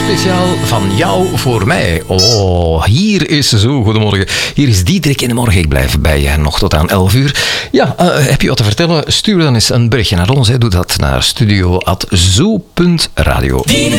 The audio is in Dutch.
speciaal van jou voor mij. Oh, hier is zo. Goedemorgen. Hier is Diederik in de morgen. Ik blijf bij je nog tot aan 11 uur. Ja, heb je wat te vertellen? Stuur dan eens een berichtje naar ons. Hè. Doe dat naar studio@zo.radio.